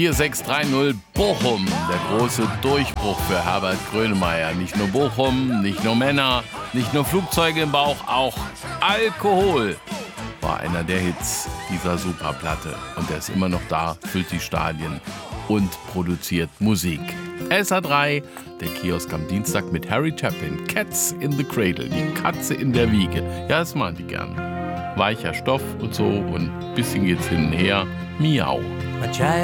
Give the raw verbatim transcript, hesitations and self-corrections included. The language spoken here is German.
vier sechs drei null Bochum, der große Durchbruch für Herbert Grönemeyer. Nicht nur Bochum, nicht nur Männer, nicht nur Flugzeuge im Bauch, auch Alkohol war einer der Hits dieser Superplatte. Und er ist immer noch da, füllt die Stadien und produziert Musik. S A drei, der Kiosk am Dienstag mit Harry Chapin. Cats in the Cradle, die Katze in der Wiege. Ja, das machen die gern. Weicher Stoff und so und ein bisschen geht's hin und her. Miau.